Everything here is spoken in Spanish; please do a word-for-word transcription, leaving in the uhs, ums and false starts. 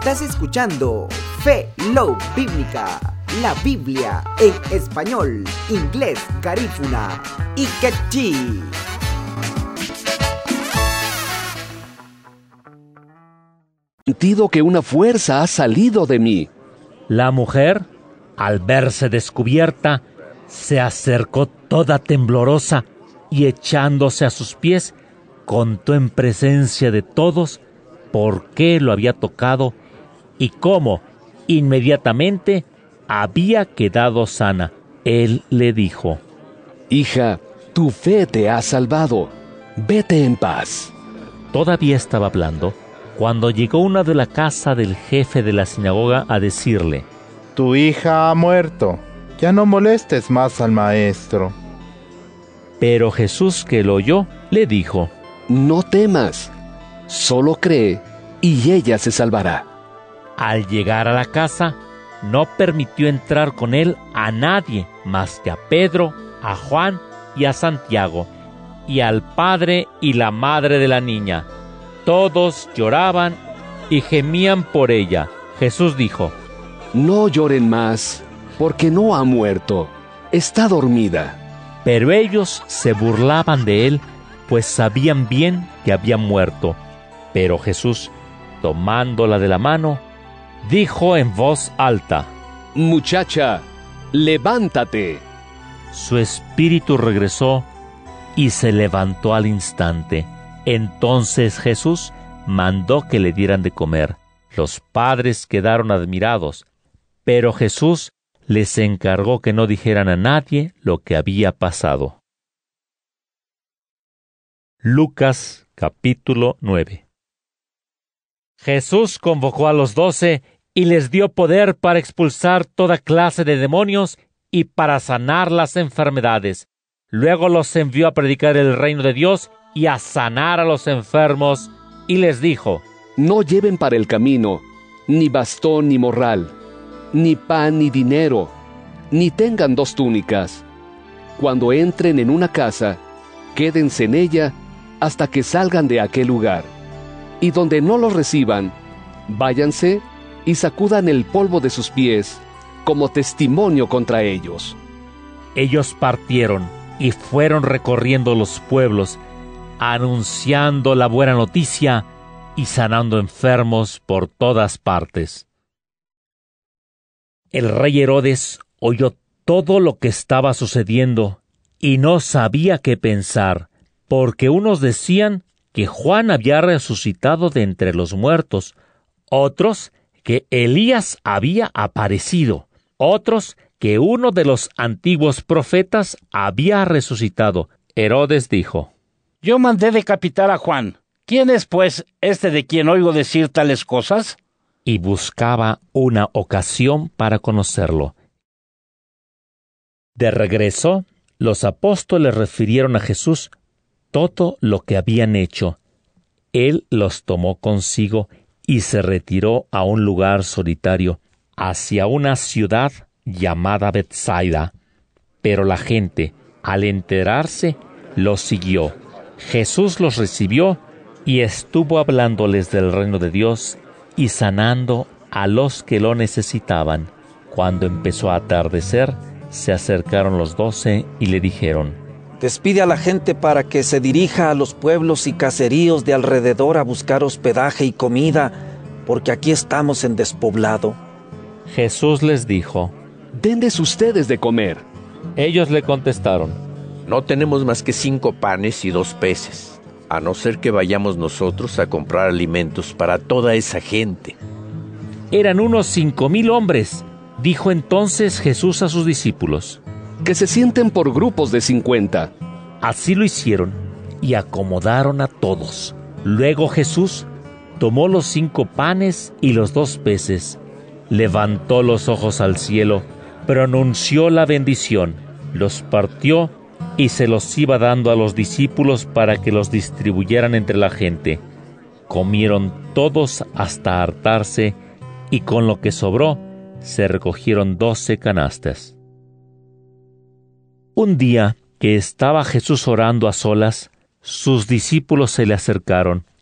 Estás escuchando Fe Love Bíblica, la Biblia en español, inglés, garífuna y quechí. Sentido que una fuerza ha salido de mí. La mujer, al verse descubierta, se acercó toda temblorosa y echándose a sus pies, contó en presencia de todos por qué lo había tocado y cómo inmediatamente había quedado sana. Él le dijo: Hija, tu fe te ha salvado. Vete en paz. Todavía estaba hablando cuando llegó una de la casa del jefe de la sinagoga a decirle: Tu hija ha muerto, ya no molestes más al maestro. Pero Jesús, que lo oyó, le dijo: No temas, solo cree y ella se salvará. Al llegar a la casa, no permitió entrar con él a nadie más que a Pedro, a Juan y a Santiago, y al padre y la madre de la niña. Todos lloraban y gemían por ella. Jesús dijo: No lloren más, porque no ha muerto, está dormida. Pero ellos se burlaban de él, pues sabían bien que había muerto. Pero Jesús, tomándola de la mano, dijo en voz alta: Muchacha, levántate. Su espíritu regresó y se levantó al instante. Entonces Jesús mandó que le dieran de comer. Los padres quedaron admirados, pero Jesús les encargó que no dijeran a nadie lo que había pasado. Lucas capítulo nueve. Jesús convocó a los doce y les dio poder para expulsar toda clase de demonios y para sanar las enfermedades. Luego los envió a predicar el reino de Dios y a sanar a los enfermos, y les dijo: No lleven para el camino ni bastón ni morral, ni pan ni dinero, ni tengan dos túnicas. Cuando entren en una casa, quédense en ella hasta que salgan de aquel lugar. Y donde no los reciban, váyanse y sacudan el polvo de sus pies como testimonio contra ellos. Ellos partieron y fueron recorriendo los pueblos, anunciando la buena noticia y sanando enfermos por todas partes. El rey Herodes oyó todo lo que estaba sucediendo y no sabía qué pensar, porque unos decían que Juan había resucitado de entre los muertos, otros que Elías había aparecido, otros que uno de los antiguos profetas había resucitado. Herodes dijo: Yo mandé decapitar a Juan. ¿Quién es, pues, este de quien oigo decir tales cosas? Y buscaba una ocasión para conocerlo. De regreso, los apóstoles refirieron a Jesús todo lo que habían hecho. Él los tomó consigo y se retiró a un lugar solitario, hacia una ciudad llamada Betsaida. Pero la gente, al enterarse, los siguió. Jesús los recibió y estuvo hablándoles del reino de Dios y sanando a los que lo necesitaban. Cuando empezó a atardecer, se acercaron los doce y le dijeron: Despide a la gente para que se dirija a los pueblos y caseríos de alrededor a buscar hospedaje y comida, porque aquí estamos en despoblado. Jesús les dijo: Denles ustedes de comer. Ellos le contestaron: No tenemos más que cinco panes y dos peces, a no ser que vayamos nosotros a comprar alimentos para toda esa gente. Eran unos cinco mil hombres. Dijo entonces Jesús a sus discípulos: Que se sienten por grupos de cincuenta. Así lo hicieron y acomodaron a todos. Luego Jesús tomó los cinco panes y los dos peces, levantó los ojos al cielo, pronunció la bendición, los partió y se los iba dando a los discípulos para que los distribuyeran entre la gente. Comieron todos hasta hartarse, y con lo que sobró se recogieron doce canastas. Un día que estaba Jesús orando a solas, sus discípulos se le acercaron